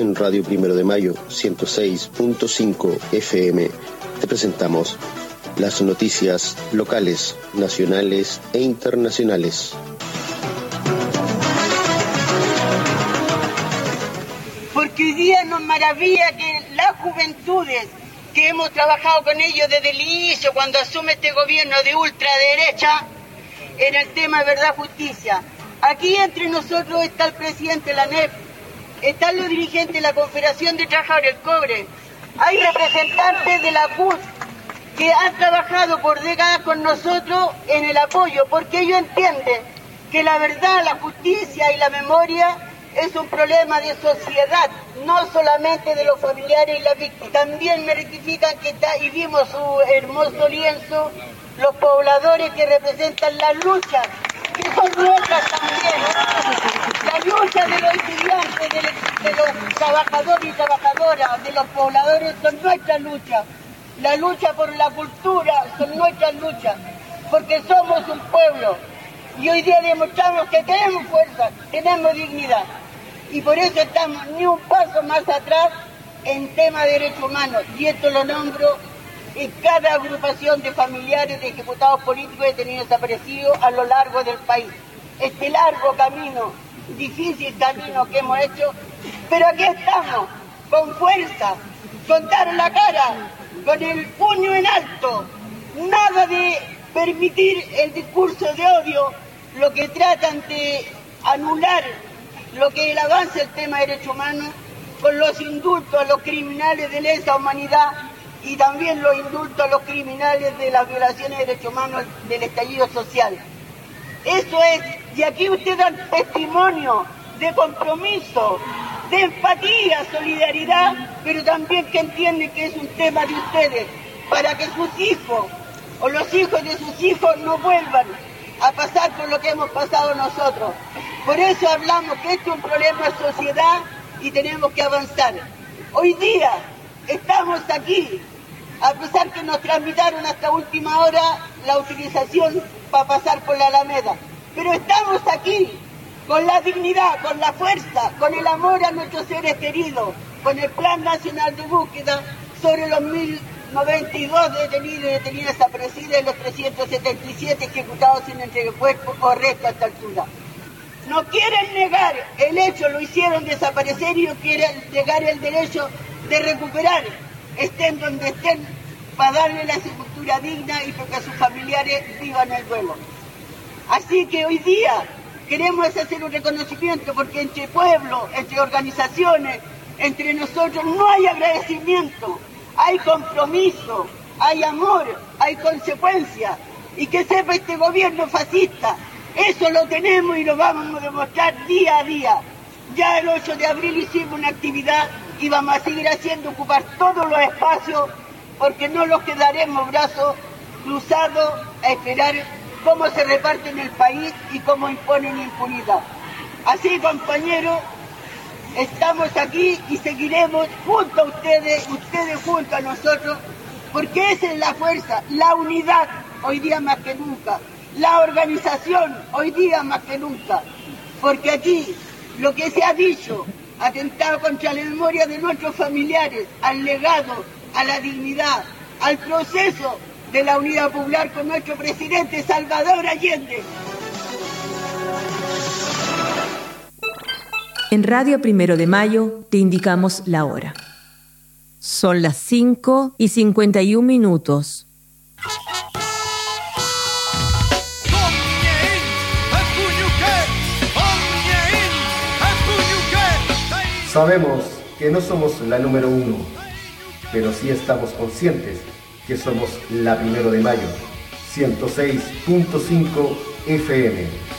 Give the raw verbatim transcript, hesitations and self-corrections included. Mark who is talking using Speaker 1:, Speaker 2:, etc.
Speaker 1: En Radio Primero de Mayo, ciento seis punto cinco F M, te presentamos las noticias locales, nacionales e internacionales.
Speaker 2: Porque hoy día nos maravilla que las juventudes que hemos trabajado con ellos desde el inicio, cuando asume este gobierno de ultraderecha, en el tema de verdad justicia. Aquí entre nosotros está el presidente de la N E P, están los dirigentes de la Confederación de Trabajadores del Cobre, hay representantes de la C U S que han trabajado por décadas con nosotros en el apoyo, porque ellos entienden que la verdad, la justicia y la memoria es un problema de sociedad, no solamente de los familiares y las víctimas. También me rectifican que está, y vimos su hermoso lienzo, los pobladores que representan las luchas, que son nuestras también. La lucha de los estudiantes, de, de los trabajadores y trabajadoras, de los pobladores, son nuestras luchas. La lucha por la cultura son nuestras luchas, porque somos un pueblo. Y hoy día demostramos que tenemos fuerza, tenemos dignidad. Y por eso estamos ni un paso más atrás en tema de derechos humanos. Y esto lo nombro en cada agrupación de familiares de ejecutados políticos detenidos desaparecidos a lo largo del país. Este largo camino, difícil camino que hemos hecho, pero aquí estamos, con fuerza, con dar la cara, con el puño en alto, nada de permitir el discurso de odio, lo que tratan de anular lo que es el avance del tema de derechos humanos, con los indultos a los criminales de lesa humanidad y también los indultos a los criminales de las violaciones de derechos humanos del estallido social. Eso es, y aquí ustedes dan testimonio de compromiso, de empatía, solidaridad, pero también que entienden que es un tema de ustedes, para que sus hijos o los hijos de sus hijos no vuelvan a pasar por lo que hemos pasado nosotros. Por eso hablamos que este es un problema de sociedad y tenemos que avanzar. Hoy día estamos aquí, a pesar que nos tramitaron hasta última hora la utilización para pasar por la Alameda, pero estamos aquí con la dignidad, con la fuerza, con el amor a nuestros seres queridos, con el Plan Nacional de Búsqueda sobre los mil noventa y dos detenidos y detenidas desaparecidas y los trescientos setenta y siete ejecutados sin entrega de cuerpo o resto a esta altura. No quieren negar el hecho, lo hicieron desaparecer y no quieren negar el derecho de recuperar, estén donde estén, para darle la sepultura digna y para que sus familiares vivan el duelo. Así que hoy día queremos hacer un reconocimiento porque entre pueblos, entre organizaciones, entre nosotros no hay agradecimiento, hay compromiso, hay amor, hay consecuencia. Y que sepa este gobierno fascista, eso lo tenemos y lo vamos a demostrar día a día. Ya el ocho de abril hicimos una actividad y vamos a seguir haciendo, ocupar todos los espacios, porque no los quedaremos brazos cruzados a esperar cómo se reparten el país y cómo imponen impunidad. Así, compañeros, estamos aquí y seguiremos junto a ustedes, ustedes junto a nosotros, porque esa es la fuerza, la unidad, hoy día más que nunca, la organización, hoy día más que nunca, porque aquí lo que se ha dicho, atentado contra la memoria de nuestros familiares, al legado, a la dignidad, al proceso de la unidad popular con nuestro presidente Salvador Allende.
Speaker 3: En Radio Primero de Mayo te indicamos la hora. Son las cinco y cincuenta y un minutos.
Speaker 4: Sabemos que no somos la número uno, pero sí estamos conscientes que somos la Primero de Mayo, ciento seis punto cinco F M.